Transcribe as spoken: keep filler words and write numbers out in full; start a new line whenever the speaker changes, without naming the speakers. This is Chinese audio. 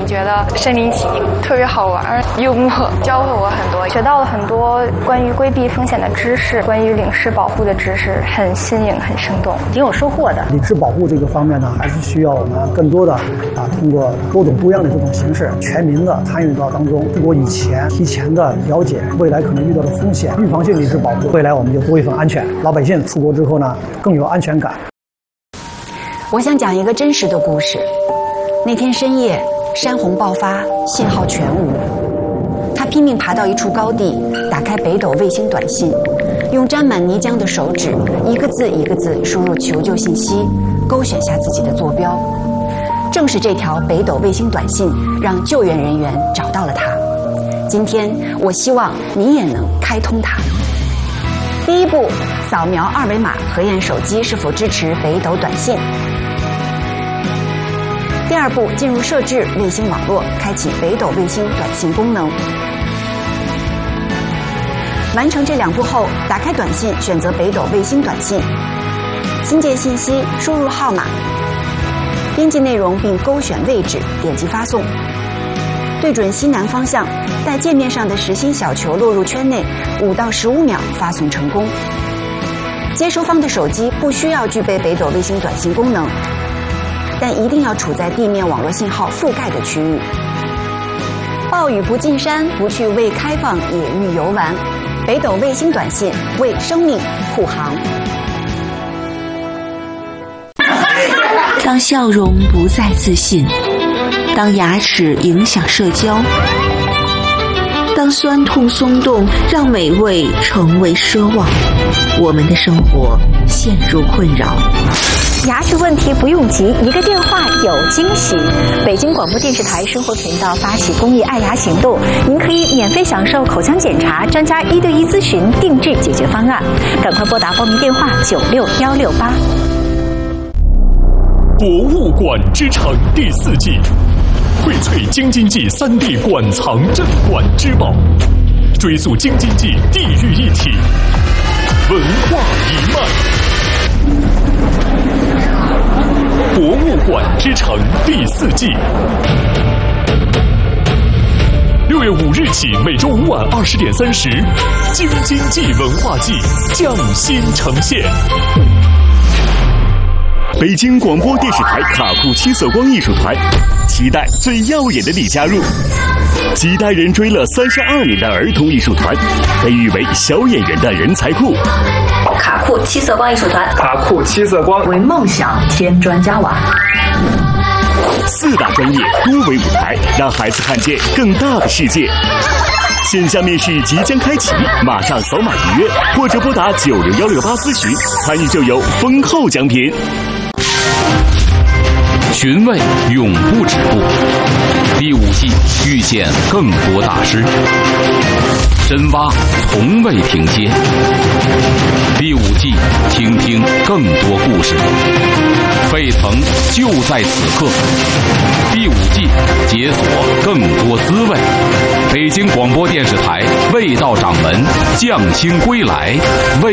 觉得身临其境，特别好玩，幽默，教会我很多，学到了很多关于规避风险的知识，关于领事保护的知识，很新颖，很生动，挺有收获的。
领事保护这个方面呢，还是需要我们更多的啊，通过多种多样的这种形式，全民的参与到当中，通过以前提前的了解未来可能遇到的风险，预防性领事保护，未来我们就多一份安全，老百姓出国之后呢更有安全感。
我想讲一个真实的故事。那天深夜，山洪爆发，信号全无。他拼命爬到一处高地，打开北斗卫星短信，用沾满泥浆的手指一个字一个字输入求救信息，勾选下自己的坐标。正是这条北斗卫星短信让救援人员找到了他。今天我希望你也能开通它。第一步，扫描二维码核验手机是否支持北斗短信。第二步，进入设置卫星网络，开启北斗卫星短信功能。完成这两步后，打开短信，选择北斗卫星短信，新建信息，输入号码，编辑内容并勾选位置，点击发送。对准西南方向，待界面上的实心小球落入圈内，五到十五秒发送成功。接收方的手机不需要具备北斗卫星短信功能，但一定要处在地面网络信号覆盖的区域。暴雨不进山，不去未开放野域游玩。北斗卫星短信为生命护航。
当笑容不再自信，当牙齿影响社交，当酸痛松动让美味成为奢望，我们的生活陷入困扰。
牙齿问题不用急，一个电话有惊喜。北京广播电视台生活频道发起公益爱牙行动，您可以免费享受口腔检查、专家一对一咨询、定制解决方案。赶快拨打报名电话九六幺六八。
博物馆之城第四季，荟萃京津冀三地馆藏镇馆之宝，追溯京津冀地域一体文化一脉。博物馆之城第四季，六月五日起，每周五晚二十点三十，京津冀文化季匠心呈现。
北京广播电视台卡库七色光艺术团，期待最耀眼的你加入。几代人追了三十二年的儿童艺术团，被誉为小演员的人才库。
卡库七色光艺术团，
卡库七色光
为梦想添砖加瓦。
四大专业，多维舞台，让孩子看见更大的世界。线下面试即将开启，马上扫码预约，或者拨打九六幺六八咨询，参与就有丰厚奖品。
寻味永不止步，第五季遇见更多大师，深挖从未停歇。第五季听听更多故事，沸腾就在此刻。第五季解锁更多滋味。北京广播电视台味道掌门匠心归来，味